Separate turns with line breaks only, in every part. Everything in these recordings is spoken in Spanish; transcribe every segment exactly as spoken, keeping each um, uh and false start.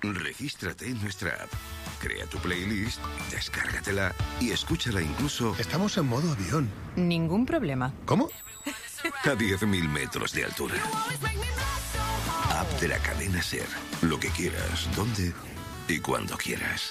Regístrate en nuestra app, crea tu playlist, descárgatela y escúchala incluso...
Estamos en modo avión.
Ningún problema.
¿Cómo?
A diez mil metros de altura. App de la cadena SER. Lo que quieras, donde y cuando quieras.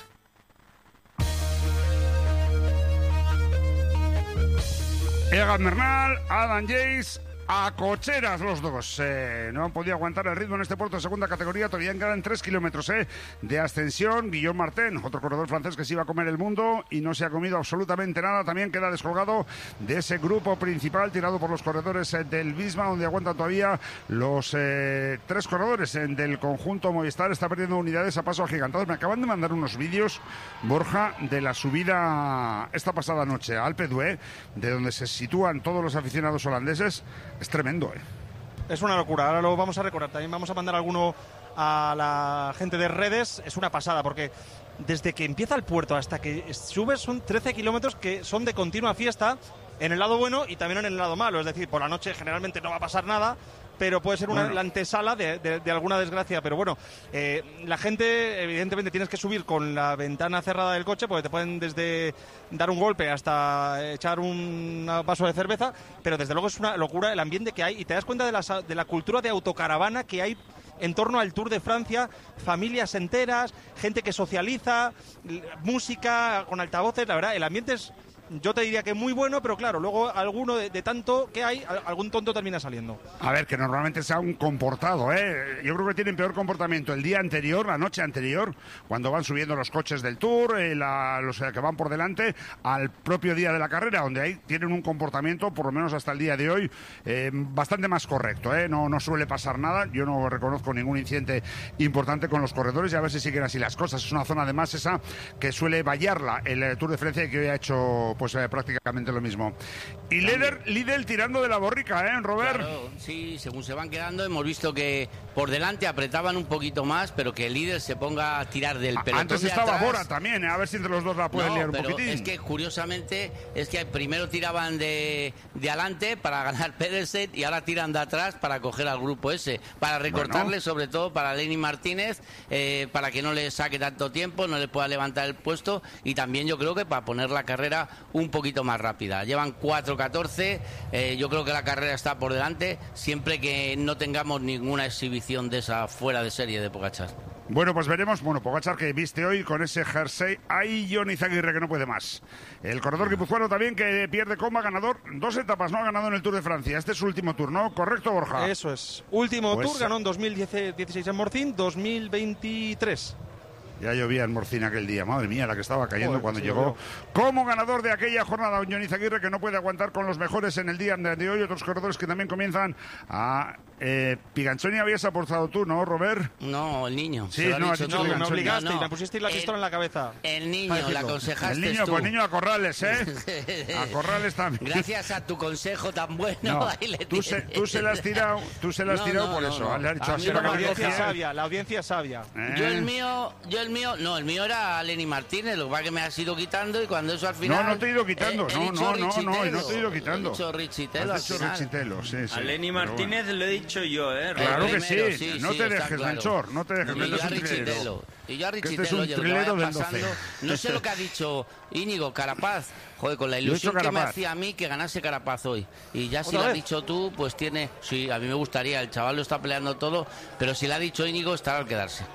Egan Bernal, Adam Yates, a cocheras los dos. Eh, no han podido aguantar el ritmo en este puerto de segunda categoría. Todavía quedan tres kilómetros eh, de ascensión. Guillaume Martin, otro corredor francés que se iba a comer el mundo y no se ha comido absolutamente nada. También queda descolgado de ese grupo principal tirado por los corredores eh, del Visma, donde aguantan todavía los eh, tres corredores eh, del conjunto Movistar. Está perdiendo unidades a paso agigantado. Me acaban de mandar unos vídeos, Borja, de la subida esta pasada noche a Alpe d'Huez, de donde se sitúan todos los aficionados holandeses. Es tremendo, ¿eh?
Es una locura, ahora lo vamos a recordar. También vamos a mandar alguno a la gente de redes. Es una pasada, porque desde que empieza el puerto hasta que subes son trece kilómetros que son de continua fiesta, en el lado bueno y también en el lado malo. Es decir, por la noche generalmente no va a pasar nada, pero puede ser una bueno. la antesala de, de, de alguna desgracia. Pero bueno, eh, la gente, evidentemente, tienes que subir con la ventana cerrada del coche, porque te pueden desde dar un golpe hasta echar un vaso de cerveza, pero desde luego es una locura el ambiente que hay, y te das cuenta de la, de la cultura de autocaravana que hay en torno al Tour de Francia, familias enteras, gente que socializa, música con altavoces. La verdad, el ambiente es... Yo te diría que muy bueno, pero claro, luego alguno de, de tanto que hay, algún tonto termina saliendo.
A ver, que normalmente sea un comportado, ¿eh? Yo creo que tienen peor comportamiento el día anterior, la noche anterior, cuando van subiendo los coches del Tour, eh, la, los que van por delante, al propio día de la carrera, donde ahí tienen un comportamiento, por lo menos hasta el día de hoy, eh, bastante más correcto, ¿eh? No, no suele pasar nada. Yo no reconozco ningún incidente importante con los corredores, y a ver si siguen así las cosas. Es una zona además esa que suele vallarla el Tour de Francia, y que hoy ha hecho pues eh, prácticamente lo mismo. Y líder, líder tirando de la borrica, ¿eh, Robert?
Claro, sí, según se van quedando hemos visto que por delante apretaban un poquito más, pero que el líder se ponga a tirar del pelotón.
Antes
de
estaba
atrás.
Bora también, ¿eh? A ver si entre los dos la pueden
no,
liar un
pero
poquitín.
Es que curiosamente es que primero tiraban de, de adelante para ganar Pedersen, y ahora tiran de atrás para coger al grupo ese, para recortarle, bueno. Sobre todo para Lenny Martínez, eh, para que no le saque tanto tiempo, no le pueda levantar el puesto, y también yo creo que para poner la carrera un poquito más rápida. Llevan cuatro catorce, eh, yo creo que la carrera está por delante, siempre que no tengamos ninguna exhibición de esa fuera de serie de Pogačar.
Bueno, pues veremos. Bueno, Pogačar, que viste hoy con ese jersey. Ahí Jon Izagirre, que no puede más. El corredor guipuzcoano también, que pierde coma, ganador. Dos etapas no ha ganado en el Tour de Francia. Este es su último tour, ¿no? ¿Correcto, Borja?
Eso es. Último
pues...
tour, ganó en dos mil dieciséis en Morcín, dos mil veintitrés.
Ya llovía en Morcín aquel día, madre mía, la que estaba cayendo Joder, cuando llegó
llovió.
Como ganador de aquella jornada, Jon Izagirre, que no puede aguantar con los mejores en el día de hoy. Otros corredores que también comienzan a... Eh, Piganzoni habías aportado tú, ¿no, Robert?
No, el niño.
Sí, no, has dicho
no, me obligaste
no, no.
y me pusiste la pistola
el,
en la cabeza.
El niño, la aconsejaste
El niño,
tú.
pues niño a Corrales, ¿eh? A Corrales también.
Gracias a tu consejo tan bueno.
No,
ahí le
tú, se, tú se la has tirado, tú se la has
no,
tirado
no,
por
no,
eso.
no.
Le has dicho
A
así
mí
la
la audiencia
categoría.
es sabia, la audiencia es sabia.
¿Eh?
Yo el mío, yo el mío, no, el mío era Lenny Martínez, lo que pasa es que me has ido quitando, y cuando eso al final...
No, no te he ido quitando,
eh,
no, no, no, no, no te he ido quitando.
He dicho Richitelo
Has dicho Richitelo, sí, sí.
A Lenny Martínez bueno. Lo he dicho yo, ¿eh?
Claro que
primero,
sí,
sí,
no
sí,
te dejes,
claro.
Melchor, no te dejes.
Y yo a Richitelo, y yo a Richitelo,
este es un
yo lo que
trilero
vaya
del
pasando,
doce.
no sé lo que ha dicho Íñigo, Carapaz, joder, con la ilusión que me hacía a mí que ganase Carapaz hoy, y ya si lo has dicho tú, pues tiene, sí, a mí me gustaría, el chaval lo está peleando todo, pero si lo ha dicho Íñigo, estará al quedarse.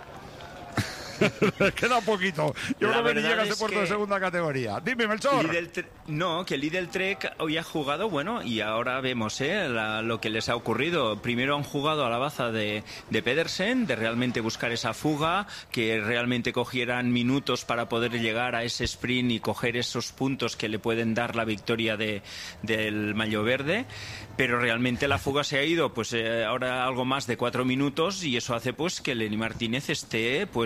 Queda un poquito. Yo
La
creo que ni llega a
es
ese puerto
que
de segunda categoría. Dime, Melchor.
Lidl, no, que Lidl Trek hoy ha jugado, bueno, y ahora vemos ¿eh? La, lo que les ha ocurrido. Primero han jugado a la baza de, de Pedersen, de realmente buscar esa fuga, que realmente cogieran minutos para poder llegar a ese sprint y coger esos puntos que le pueden dar la victoria de, del maillot verde. Pero realmente la fuga se ha ido, pues eh, ahora algo más de cuatro minutos, y eso hace pues que Lenny Martínez esté pues pasando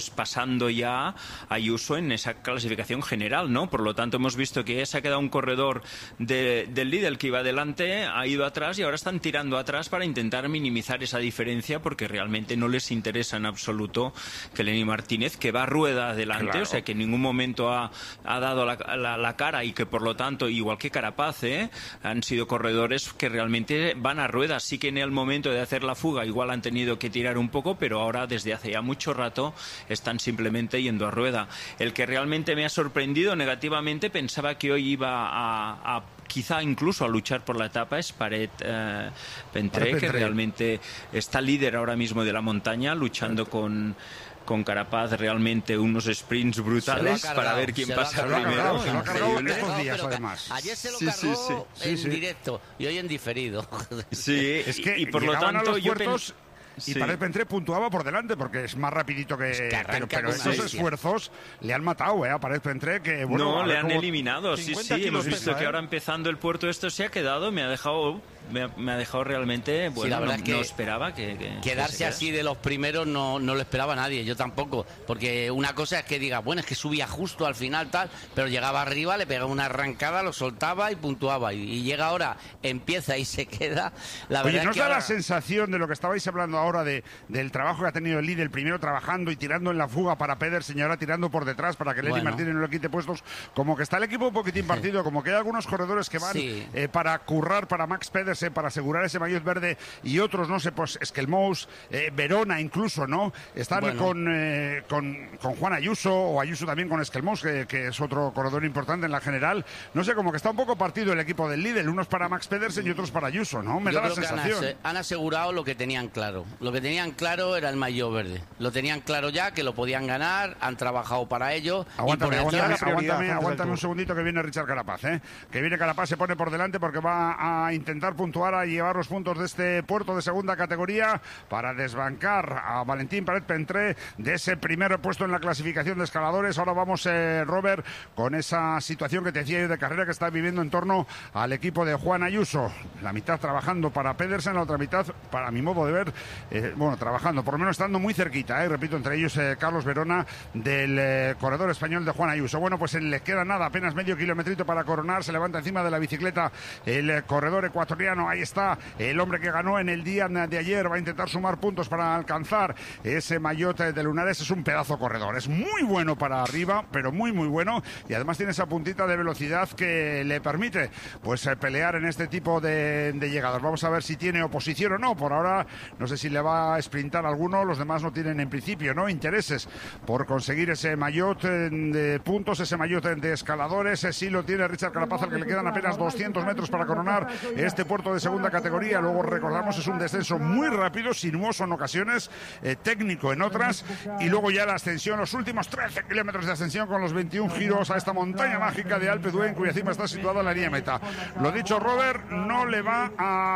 rebasando ya a Ayuso en esa clasificación general, ¿no? Por lo tanto, hemos visto que se ha quedado un corredor de, del líder que iba adelante, ha ido atrás y ahora están tirando atrás para intentar minimizar esa diferencia, porque realmente no les interesa en absoluto que Lenny Martínez, que va a rueda adelante, claro. O sea, que en ningún momento ha, ha dado la, la, la cara, y que por lo tanto, igual que Carapaz, ¿eh? han sido corredores que realmente van a ruedas. Sí que en el momento de hacer la fuga igual han tenido que tirar un poco, pero ahora desde hace ya mucho rato están simplemente yendo a rueda. El que realmente me ha sorprendido negativamente, pensaba que hoy iba a, a quizá incluso a luchar por la etapa, es Paret eh, Pentré, que realmente está líder ahora mismo de la montaña, luchando con con Carapaz realmente unos sprints brutales cargado, para ver quién pasa primero.
Se lo ha cargado estos días, además.
Ayer se lo
sí,
cargó
sí, sí.
en
sí, sí.
directo y hoy en diferido.
Sí,
es que
y, y por lo tanto yo
puertos... Y sí. Paret Pentré puntuaba por delante porque es más rapidito que... que pero, pero esos esfuerzos le han matado, ¿eh? A Paret Pentré que... Bueno,
no, le han eliminado, sí, sí. Hemos visto pesa, que ¿eh? ahora empezando el puerto esto se ha quedado, me ha dejado... Me ha, me ha dejado realmente, bueno, sí, la verdad no, es que no esperaba que... que
quedarse
que
así de los primeros no, no lo esperaba nadie, yo tampoco, porque una cosa es que diga, bueno, es que subía justo al final tal, pero llegaba arriba, le pegaba una arrancada, lo soltaba y puntuaba, y, y llega ahora, empieza y se queda, la verdad.
Oye, ¿no
es que
da
ahora...
la sensación de lo que estabais hablando ahora, de, del trabajo que ha tenido el líder, primero trabajando y tirando en la fuga para Pedersen y ahora tirando por detrás para que Lenny bueno. Martínez no le quite puestos, como que está el equipo un poquitín partido, como que hay algunos corredores que van sí. eh, para currar para Max Pedersen, para asegurar ese maillot verde, y otros, no sé, pues Esquelmous, eh, Verona incluso, ¿no? Están bueno. con, eh, con, con Juan Ayuso, o Ayuso también con Esquelmous, que, que es otro corredor importante en la general. No sé, como que está un poco partido el equipo del líder, unos para Max Pedersen y otros para Ayuso, ¿no? Me
Yo
da la
creo
sensación.
Que han, han asegurado lo que tenían claro. Lo que tenían claro era el maillot verde. Lo tenían claro ya, que lo podían ganar, han trabajado para ello.
Aguántame,
y por
aguántame, aguántame, aguántame un segundito, que viene Richard Carapaz, ¿eh? Que viene Carapaz, se pone por delante porque va a intentar puntuar, a llevar los puntos de este puerto de segunda categoría para desbancar a Valentín Paret Pentré de ese primer puesto en la clasificación de escaladores. Ahora vamos, eh, Robert, con esa situación que te decía yo de carrera que está viviendo en torno al equipo de Juan Ayuso. La mitad trabajando para Pedersen, la otra mitad, para mi modo de ver, eh, bueno, trabajando, por lo menos estando muy cerquita, eh, repito, entre ellos eh, Carlos Verona, del eh, corredor español de Juan Ayuso. Bueno, pues le queda nada, apenas medio kilometrito para coronar. Se levanta encima de la bicicleta el eh, corredor ecuatoriano. Ahí está el hombre que ganó en el día de ayer, va a intentar sumar puntos para alcanzar ese maillot de Lunares. Es un pedazo corredor, es muy bueno para arriba, pero muy muy bueno, y además tiene esa puntita de velocidad que le permite pues eh, pelear en este tipo de, de llegadas. Vamos a ver si tiene oposición o no. Por ahora no sé si le va a sprintar alguno, los demás no tienen en principio no intereses por conseguir ese maillot de puntos, ese maillot de escaladores. Sí lo tiene Richard Carapaz, al que le quedan apenas doscientos metros para coronar este puerto de segunda categoría. Luego recordamos, es un descenso muy rápido, sinuoso en ocasiones, eh, técnico en otras, y luego ya la ascensión, los últimos trece kilómetros de ascensión con los veintiún giros a esta montaña mágica de Alpe d'Huez, en cuya cima está situada la línea meta. Lo dicho, Robert, no le va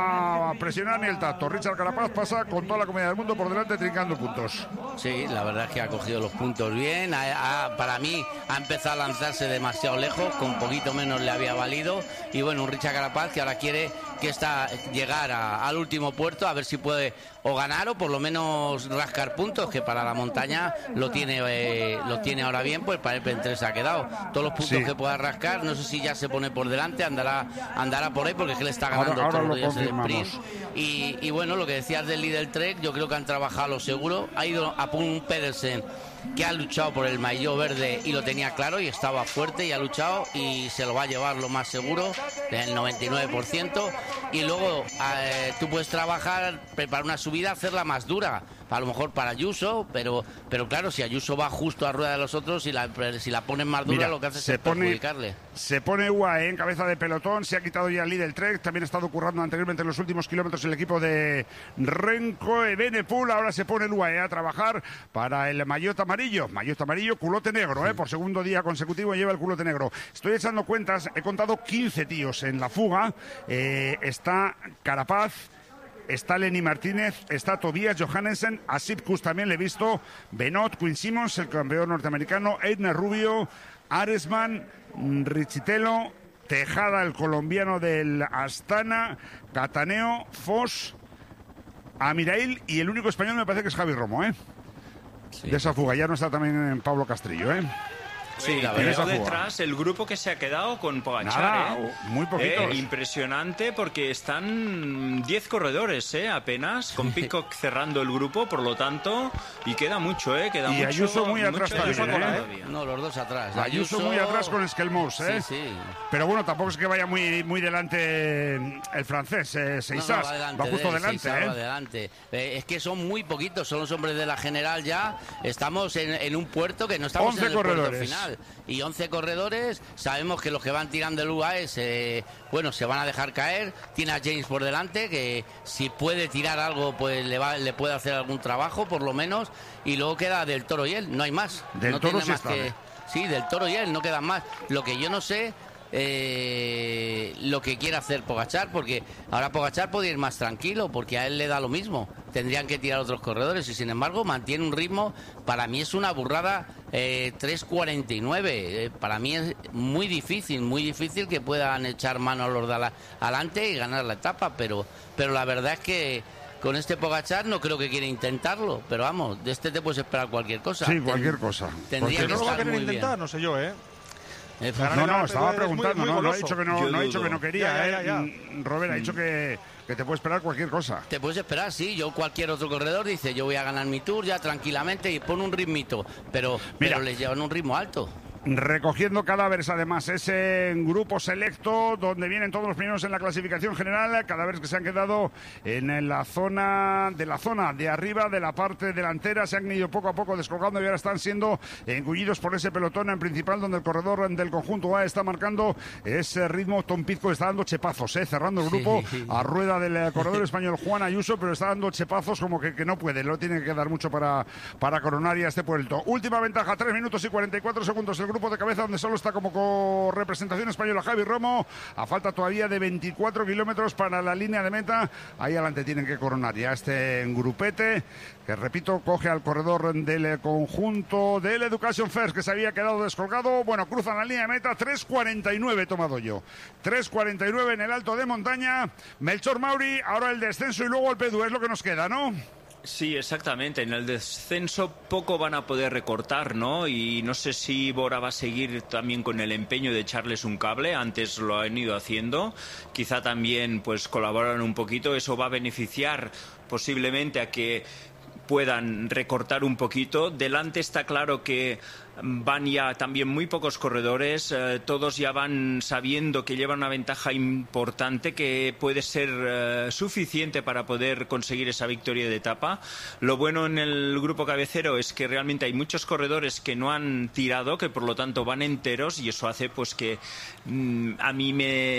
a presionar ni el tacto. Richard Carapaz pasa con toda la comunidad del mundo por delante, trincando puntos.
Sí, la verdad es que ha cogido los puntos bien. Ha, ha, para mí ha empezado a lanzarse demasiado lejos, con poquito menos le había valido, y bueno, un Richard Carapaz que ahora quiere que está llegar a, al último puerto, a ver si puede o ganar o por lo menos rascar puntos, que para la montaña lo tiene eh, lo tiene ahora bien, pues para el Pentré se ha quedado. Todos los puntos sí. que pueda rascar, no sé si ya se pone por delante, andará andará por ahí, porque es que le está ganando
ahora, ahora
todos los días el sprint. Y, y bueno, lo que decías del líder Trek, yo creo que han trabajado lo seguro. Ha ido a un Pedersen que ha luchado por el maillot verde y lo tenía claro y estaba fuerte y ha luchado y se lo va a llevar lo más seguro, del noventa y nueve por ciento. Y luego eh, tú puedes trabajar, preparar una subida, hacerla más dura, a lo mejor para Ayuso, pero pero claro, si Ayuso va justo a rueda de los otros, si la, si la ponen más dura, mira, lo que hace es perjudicarle.
Se pone U A E en cabeza de pelotón, se ha quitado ya el líder Trek, también ha estado currando anteriormente en los últimos kilómetros el equipo de Renko Evenepoel. Ahora se pone el U A E a trabajar para el maillot amarillo, maillot amarillo, culote negro, sí. eh, por segundo día consecutivo lleva el culote negro. Estoy echando cuentas, he contado quince tíos en la fuga, eh, está Carapaz, está Lenny Martínez, está Tobias Johannessen, a Sipkus también le he visto, Benot, Quinn Simmons, el campeón norteamericano, Eidner Rubio, Aresman, Richitelo, Tejada, el colombiano del Astana, Cataneo, Foss, Amirail, y el único español me parece que es Javi Romo, ¿eh? sí. de esa fuga. Ya no está también en Pablo Castrillo, ¿eh?
Sí, la verdad. Detrás el grupo que se ha quedado con Pogačar,
Nada,
¿eh?
muy poquitos.
Eh, impresionante porque están diez corredores, ¿eh? Apenas, con Pidcock cerrando el grupo, por lo tanto, y queda mucho, ¿eh? Queda
y
mucho,
Ayuso muy atrás
mucho
también,
Ayuso
¿eh?
No, los dos atrás.
Ayuso, Ayuso muy atrás con Esquelmos, ¿eh?
Sí, sí.
Pero bueno, tampoco es que vaya muy, muy delante el francés, eh, Seissas. No, no, va, delante va justo de él, delante,
Seissas,
¿eh?
va delante. Eh, es que son muy poquitos, son los hombres de la general ya. Estamos en, en un puerto que no estamos en el puerto final. Y once corredores, sabemos que los que van tirando el U A E eh, bueno, se van a dejar caer. Tiene a James por delante, que si puede tirar algo, pues le, va, le puede hacer algún trabajo, por lo menos. Y luego queda Del Toro y él, no hay más.
Del
no
Toro
tiene
sí
más
está.
que... Sí, Del Toro y él, no quedan más. Lo que yo no sé... Eh, lo que quiere hacer Pogačar, porque ahora Pogačar podría ir más tranquilo, porque a él le da lo mismo, tendrían que tirar otros corredores y sin embargo mantiene un ritmo. Para mí es una burrada, eh, tres cuarenta y nueve, eh, para mí es muy difícil, muy difícil que puedan echar mano a los de la, adelante y ganar la etapa, pero, pero la verdad es que con este Pogačar no creo que quiera intentarlo, pero vamos, de este te puedes esperar cualquier cosa.
Sí, cualquier Ten, cosa.
Tendría que no lo va a querer intentar, bien. No sé yo, ¿eh?
No, no, estaba preguntando, muy, muy no, no ha dicho que no, no, ha dicho que no quería,
ya, ya, ya.
¿eh? Robert mm. ha dicho que, que te puede esperar cualquier cosa.
Te puedes esperar, sí, yo cualquier otro corredor dice, yo voy a ganar mi tour ya tranquilamente y pon un ritmito, pero, pero les llevan un ritmo alto.
Recogiendo cadáveres, además, ese grupo selecto donde vienen todos los primeros en la clasificación general, cadáveres que se han quedado en la zona de la zona de arriba de la parte delantera, se han ido poco a poco descolgando y ahora están siendo engullidos por ese pelotón en principal, donde el corredor del conjunto A está marcando ese ritmo. Tom Pidcock está dando chepazos, ¿eh? cerrando el grupo sí. a rueda del corredor español Juan Ayuso, pero está dando chepazos como que, que no puede, lo tiene que dar mucho para, para coronar ya este puerto. Última ventaja, tres minutos y cuarenta y cuatro segundos el grupo de cabeza, donde solo está como representación española Javi Romo, a falta todavía de veinticuatro kilómetros para la línea de meta. Ahí adelante tienen que coronar ya este grupete, que repito, coge al corredor del conjunto del Education First, que se había quedado descolgado. Bueno, cruzan la línea de meta, tres cuarenta y nueve he tomado yo, tres cuarenta y nueve en el alto de montaña. Melchor Mauri, ahora el descenso y luego el P D U, es lo que nos queda, ¿no?
Sí, exactamente. En el descenso poco van a poder recortar, ¿no? Y no sé si Bora va a seguir también con el empeño de echarles un cable. Antes lo han ido haciendo. Quizá también pues colaboran un poquito. Eso va a beneficiar posiblemente a que puedan recortar un poquito. Delante está claro que van ya también muy pocos corredores, eh, todos ya van sabiendo que llevan una ventaja importante que puede ser eh, suficiente para poder conseguir esa victoria de etapa. Lo bueno en el grupo cabecero es que realmente hay muchos corredores que no han tirado, que por lo tanto van enteros, y eso hace pues que mm, a mí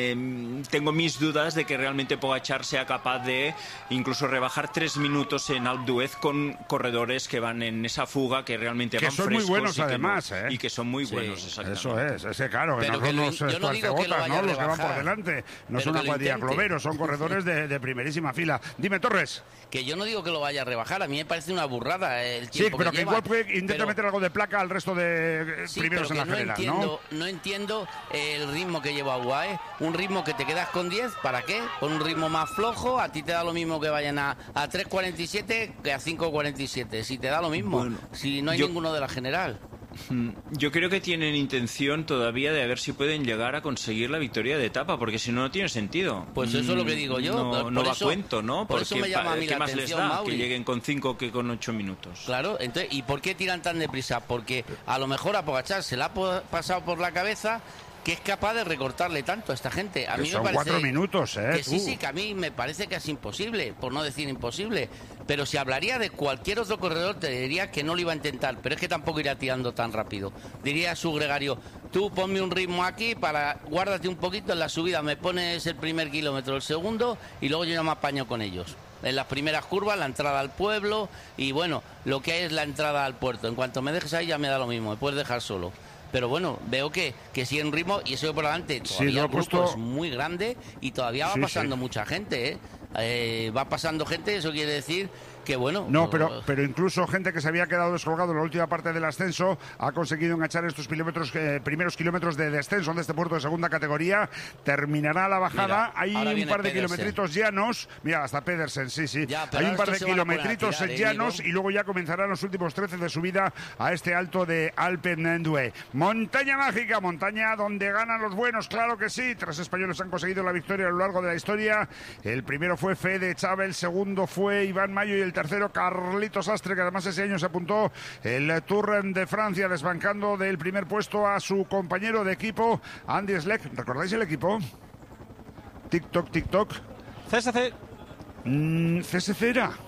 me tengo mis dudas de que realmente Pogačar sea capaz de incluso rebajar tres minutos en Alpe d'Huez con corredores que van en esa fuga, que realmente
que
van
son
frescos
muy buenos
y
además.
No,
¿eh?
y que son muy buenos,
sí,
exactamente.
Eso es, ese claro, que
pero
no son los
yo no digo que lo vaya
¿no?
a
los que van por
rebajar,
delante, no
pero
son una
que lo
cuadrilla
intente.
globeros, son corredores de, de primerísima fila. Dime, Torres.
Que yo no digo que lo vaya a rebajar, a mí me parece una burrada el tiempo
Sí, pero
que,
que,
lleva,
igual puede intentar
pero...
meter algo de placa al resto de
sí,
primeros
pero
en
que
la
no
general,
entiendo,
¿no?
No entiendo el ritmo que lleva U A E, un ritmo que te quedas con diez, ¿para qué? Con un ritmo más flojo, a ti te da lo mismo que vayan a, a tres cuarenta y siete que a cinco cuarenta y siete, si te da lo mismo,
bueno,
si no hay
yo...
ninguno de la general.
Yo creo que tienen intención todavía de a ver si pueden llegar a conseguir la victoria de etapa, porque si no, no tiene sentido.
Pues eso es lo que digo yo.
No,
por
no va
eso,
a cuento, ¿no?
Por
porque
eso me llama a mí
¿qué
la
más
atención,
les da?
Mauri?
Que lleguen con cinco que con ocho minutos.
Claro, entonces, ¿y por qué tiran tan deprisa? Porque a lo mejor a Pogačar se le ha pasado por la cabeza que es capaz de recortarle tanto a esta gente. A
que
mí
son
me parece
cuatro minutos, ¿eh?
Que sí, sí, que a mí me parece que es imposible, por no decir imposible. Pero si hablaría de cualquier otro corredor, te diría que no lo iba a intentar, pero es que tampoco iría tirando tan rápido. Diría a su gregario, tú ponme un ritmo aquí, para guárdate un poquito en la subida, me pones el primer kilómetro, el segundo, y luego yo ya me apaño con ellos. En las primeras curvas, la entrada al pueblo, y bueno, lo que hay es la entrada al puerto. En cuanto me dejes ahí ya me da lo mismo, me puedes dejar solo. Pero bueno, veo que, que sigue en ritmo y eso por delante. Todavía
sí,
el grupo
puesto...
es muy grande y todavía va
sí,
pasando
sí.
mucha gente, ¿eh? Eh, va pasando gente, eso quiere decir que bueno.
No, pero, pero incluso gente que se había quedado descolgado en la última parte del ascenso ha conseguido enganchar estos kilómetros, eh, primeros kilómetros de descenso de este puerto de segunda categoría. Terminará la bajada. Mira, hay un par de Pedersen. kilometritos llanos. Mira, hasta Pedersen, sí, sí. Ya, hay un par de kilometritos tirar, llanos, ¿eh, y luego ya comenzarán los últimos trece de subida a este alto de Alpendue. Montaña mágica, montaña donde ganan los buenos, claro que sí. Tres españoles han conseguido la victoria a lo largo de la historia. El primero fue Fede Chávez, el segundo fue Iván Mayo y el tercero Carlitos Sastre, que además ese año se apuntó el Tour de Francia, desbancando del primer puesto a su compañero de equipo, Andy Schleck. ¿Recordáis el equipo? TikTok, TikTok.
C S C.
Mm, C S C era.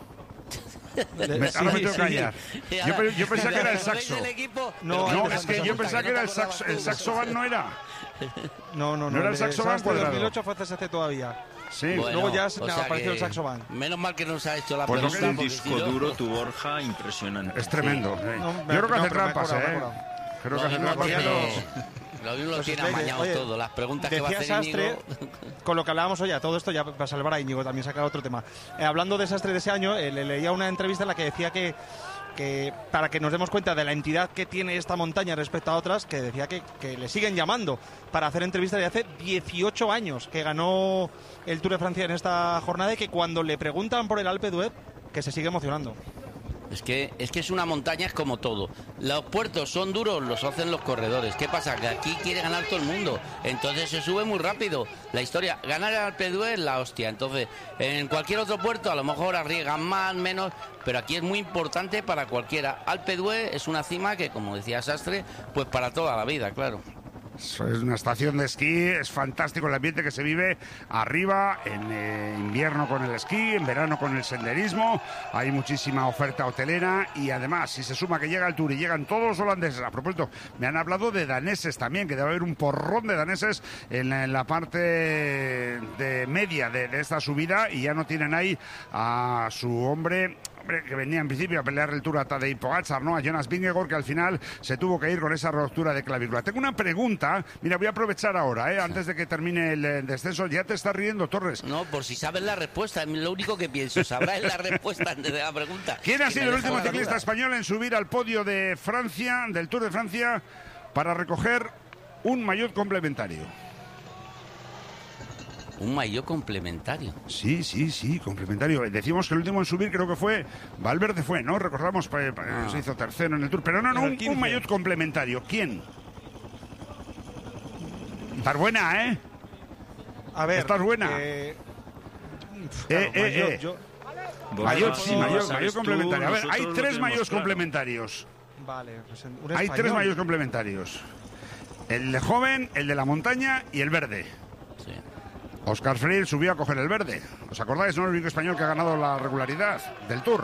Me,
sí,
ahora me tengo que
sí.
callar. Yo, yo pensaba que era el saxo.
No,
no, es que yo pensaba que era el saxo. El saxo van no era.
No, no, no.
No era el saxo van cuadrado.
En dos mil ocho fue C S C todavía.
Sí.
Bueno,
luego ya
o sea
apareció el saxo van.
Menos mal que nos ha hecho la
pues
pregunta.
Un disco
si
duro, tu Borja, impresionante.
Es tremendo.
Sí.
Eh.
No,
yo creo que
no,
hace trampas,
acordado,
¿eh? Creo
no,
que hace
no,
trampas.
tiene,
Pero...
Lo mismo lo
Pues
tiene
explique,
amañado
oye,
todo. Las preguntas que va a hacer
Sastre,
Íñigo...
con lo que hablábamos hoy, todo esto ya para salvar a Íñigo también sacar otro tema. Eh, hablando de Sastre de ese año, eh, le leía una entrevista en la que decía que que para que nos demos cuenta de la entidad que tiene esta montaña respecto a otras, que decía que, que le siguen llamando para hacer entrevistas de hace dieciocho años que ganó el Tour de Francia en esta jornada, y que cuando le preguntan por el Alpe d'Huez, que se sigue emocionando.
Es que, es que es una montaña, es como todo. Los puertos son duros, los hacen los corredores. ¿Qué pasa? Que aquí quiere ganar todo el mundo. Entonces se sube muy rápido. La historia, ganar el Alpe d'Huez es la hostia. Entonces, en cualquier otro puerto a lo mejor arriesgan más, menos, pero aquí es muy importante para cualquiera. Alpe d'Huez es una cima que, como decía Sastre, pues para toda la vida, claro.
Es una estación de esquí, es fantástico el ambiente que se vive arriba, en eh, invierno con el esquí, en verano con el senderismo, hay muchísima oferta hotelera y además, si se suma que llega el Tour y llegan todos los holandeses, a propósito, me han hablado de daneses también, que debe haber un porrón de daneses en la, en la parte de media de, de esta subida, y ya no tienen ahí a su hombre... Hombre, que venía en principio a pelear el Tour a Tadej Pogačar, ¿no? A Jonas Vingegaard, que al final se tuvo que ir con esa ruptura de clavícula. Tengo una pregunta, mira, voy a aprovechar ahora, ¿eh? Antes de que termine el eh, descenso. Ya te estás riendo, Torres.
No, por si sabes la respuesta, es lo único que pienso. Sabrás la respuesta antes de la pregunta.
¿Quién ha
que
sido el último ciclista español en subir al podio de Francia, del Tour de Francia, para recoger un maillot complementario?
Un maillot complementario.
Sí, sí, sí, complementario. Decimos que el último en subir creo que fue Valverde, fue, ¿no? Recordamos, pues, ah. se hizo tercero en el Tour. Pero no, no, un, un maillot complementario. ¿Quién? Estás buena, ¿eh?
A ver.
Estás buena.
Eh,
claro, eh, eh, eh.
Yo...
Maillot, sí, maillot, maillot complementario. A ver, hay tres maillots claro. complementarios.
Vale, pues un
hay
español.
tres maillots complementarios. El de joven, el de la montaña y el verde.
Sí.
Óscar Freire subió a coger el verde. ¿Os acordáis? No es el único español que ha ganado la regularidad del Tour.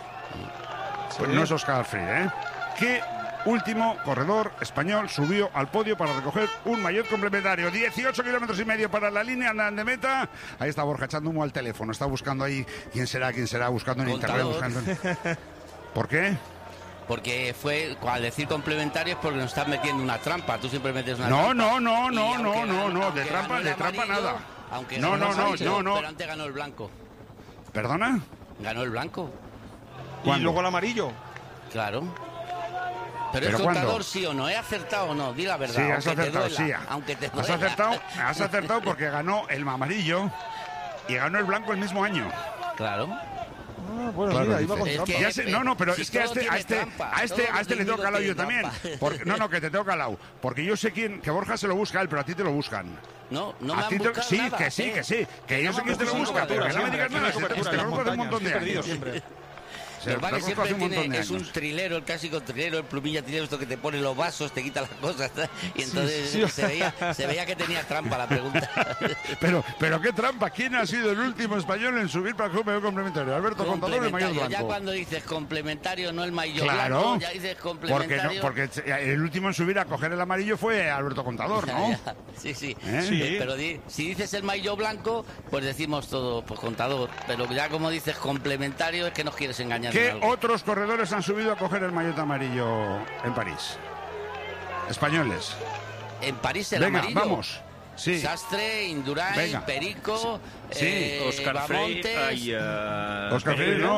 Sí. Pues no es Óscar Freire, ¿eh? ¿Qué último corredor español subió al podio para recoger un maillot complementario? dieciocho kilómetros y medio para la línea de meta. Ahí está Borja echando humo al teléfono. Está buscando ahí quién será, quién será, buscando en
Contador.
internet. Buscando en... ¿Por qué?
Porque fue, al decir complementario es porque nos estás metiendo una trampa. Tú siempre metes una
no,
trampa.
No, no, no,
Y
no,
aunque
no,
ganó-
no, de
aunque
trampa,
ganó el
de trampa
amarillo,
nada.
Aunque
No,
ganó
no,
el
no,
amarillo,
no, no.
Pero antes ganó el blanco.
¿Perdona?
Ganó el blanco,
Y
¿Cuándo?
luego el amarillo.
claro. Pero,
¿Pero
es
cuándo?
contador, sí o no. ¿He acertado o no? Di la verdad.
Sí, has
aunque te
acertado,
duela,
sí.
Aunque te
Has
duela.
acertado, has acertado porque ganó el amarillo y ganó el blanco el mismo año.
Claro.
Ah, bueno,
Claro,
mira, iba
dice.
con
Es
trampa.
que-
Ya sé- no, no, pero
Si
es que a
todo
este, a
tiene
este,
trampa,
a este,
todo
a este le tengo
lo
calado yo
tiene
también.
trampa.
Porque, no, no, que te tengo calado. Porque yo sé quién, que Borja se lo busca a él, pero a ti te lo buscan.
No, no me
A
han
ti te-
buscado
sí,
nada,
que sí,
¿eh?
que sí. Que yo
no
sé
me
quién te lo
han
busca,
buscado
pero que no me digas
Siempre,
nada.
aquí
Si
no hay
te,
cobertura
te
en
conozco hace un
montaña,
montón de
estoy perdido
años.
siempre.
Se
Lo
te
que pasa es que
conozco hace
siempre
un montón
tiene,
de
es un
años.
trilero, el clásico trilero, el plumilla trilero, esto que te pone los vasos, te quita las cosas. Y entonces
sí.
Se, veía, se veía que tenía trampa la pregunta.
Pero, pero qué trampa. ¿Quién ha sido el último español en subir para el club complementario? Alberto Contador y Mayor
Complementario.
Blanco.
Ya cuando dices complementario, no el maillot
Claro,
blanco, ya dices
porque,
complementario.
no, porque el último en subir a coger el amarillo fue Alberto Contador, ¿no?
Ya, ya. Sí, sí.
¿Eh?
Sí.
Pero di- si dices el maillot blanco, pues decimos todo, pues Contador. Pero ya como dices complementario, es que nos quieres engañar. en
¿Qué
algo.
otros corredores han subido a coger el maillot amarillo en París? Españoles.
En París el
Venga,
amarillo.
vamos. Sí.
Sastre, Indurain,
Venga.
Perico,
Sí.
eh,
Oscar Freire.
Bamontes.
Ay, uh,
Oscar Freire no.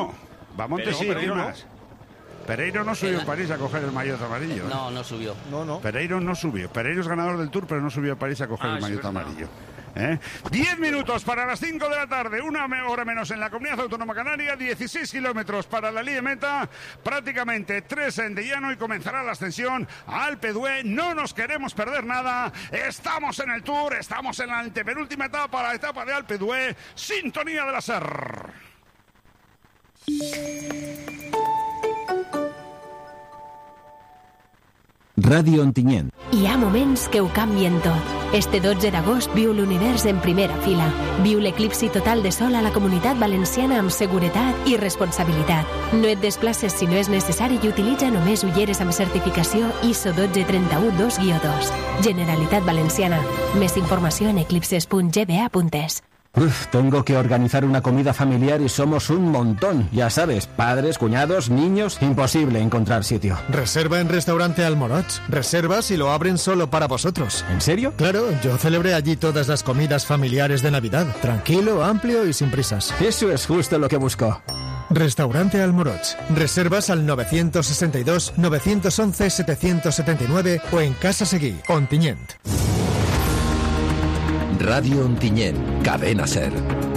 Bamonte
Pero-
sí,
Pereiro
¿quién
no.
más? Pereiro no subió en París a coger el maillot amarillo. ¿eh?
No, no subió.
No, no.
Pereiro no subió. Pereiro es ganador del Tour, pero no subió a París a coger
Ah,
el
sí,
maillot
verdad.
amarillo. ¿Eh? Diez minutos para las cinco de la tarde, una me- hora menos en la Comunidad Autónoma Canaria, dieciséis kilómetros para la línea meta, prácticamente tres en de llano y comenzará la ascensión a Alpe d'Huez. No nos queremos perder nada, estamos en el Tour, estamos en la antepenúltima etapa, la etapa de Alpe d'Huez, sintonía de la S E R.
Ràdio Ontinyent.
Hi ha moments que ho canvien tot. Este dotze d'agost viu l'univers en primera fila. Viu l'eclipsi total de sol a la Comunitat Valenciana amb seguretat i responsabilitat. No et desplaces si no és necessari i utilitza només ulleres amb certificació I S O dotze trenta-u dos guió dos. Generalitat Valenciana. Més informació en eclipses punt g b a punt e s.
Uf, tengo que organizar una comida familiar y somos un montón. Ya sabes, padres, cuñados, niños, imposible encontrar sitio.
Reserva en Restaurante Almoroch. Reservas y lo abren solo para vosotros.
¿En serio?
Claro, yo celebré allí todas las comidas familiares de Navidad. Tranquilo, amplio y sin prisas.
Eso es justo lo que busco.
Restaurante Almoroch. Reservas al nueve sesenta y dos, nueve once, setecientos setenta y nueve o en Casa Seguí, Ontinyent.
Radio Ontinyent, Cadena SER.